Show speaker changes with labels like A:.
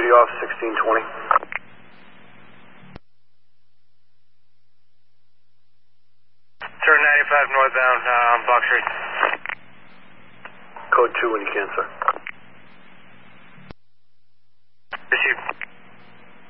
A: duty off 1620.
B: Turn 95 northbound, Box Street.
A: Code 2 when you can, sir.